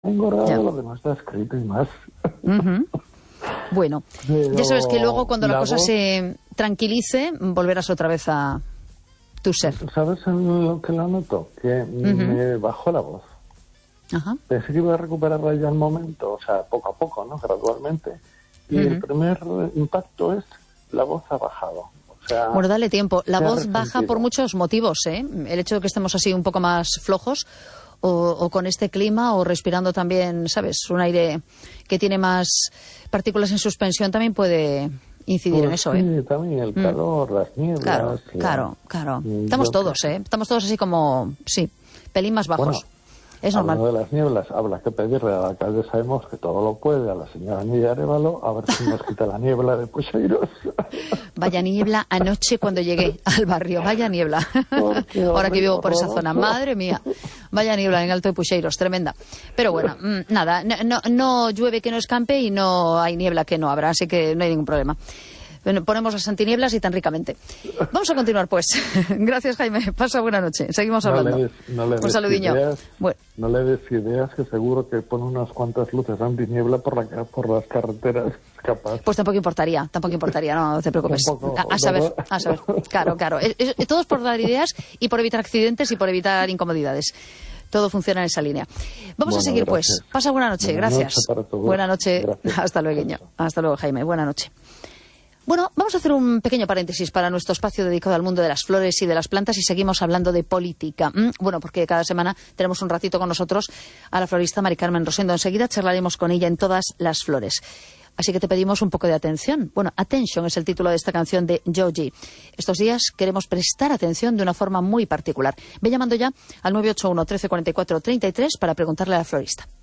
engordado lo que no está escrito y más. Uh-huh. Bueno, Pero ya sabes que luego cuando la cosa voz, se tranquilice, volverás otra vez a tu ser. ¿sabes en lo que lo noto? Que me bajó la voz. Ajá. Pensé que iba a recuperarla ya al momento, o sea, poco a poco, ¿no? Gradualmente. Y el primer impacto es la voz ha bajado. O sea, Bueno, dale tiempo. La se ha voz baja resentido. por muchos motivos, ¿eh? El hecho de que estemos así un poco más flojos o con este clima o respirando también, ¿sabes? Un aire que tiene más partículas en suspensión también puede incidir en eso, ¿eh? Sí, también el calor, las nieblas. Claro. Y Estamos yo todos, ¿eh? Estamos todos así como, sí, pelín más bajos. Bueno, es normal. hablando de las nieblas, habrá que pedirle a la alcaldesa de Mos que todo lo puede, a la señora Nidia Arévalo, a ver si nos quita la niebla de Puxeiros. Vaya niebla anoche cuando llegué al barrio, vaya niebla. Porque Ahora que vivo por esa horroroso. zona, madre mía, vaya niebla en Alto de Puxeiros, tremenda. Pero bueno, nada, no llueve que no escampe y no hay niebla que no habrá, así que no hay ningún problema. Bueno, ponemos las antinieblas y tan ricamente. Vamos a continuar, pues. Gracias, Jaime. Pasa buena noche. Seguimos hablando. No le Un des saludiño. ideas, Bueno. no le des ideas, que seguro que pone unas cuantas luces antiniebla por las carreteras, capaz. Pues tampoco importaría, no te preocupes. Tampoco, A saber. Claro. Todo es por dar ideas y por evitar accidentes y por evitar incomodidades. Todo funciona en esa línea. Vamos a seguir, gracias. pues. Pasa buena noche, gracias. Buena noche. Hasta luego. Hasta luego, Jaime. Buena noche. Bueno, vamos a hacer un pequeño paréntesis para nuestro espacio dedicado al mundo de las flores y de las plantas y seguimos hablando de política. Bueno, porque cada semana tenemos un ratito con nosotros a la florista Mari Carmen Rosendo. Enseguida charlaremos con ella en todas las flores. Así que te pedimos un poco de atención. Bueno, Attention es el título de esta canción de Joji. Estos días queremos prestar atención de una forma muy particular. Ve llamando ya al 981 13 44 33 para preguntarle a la florista.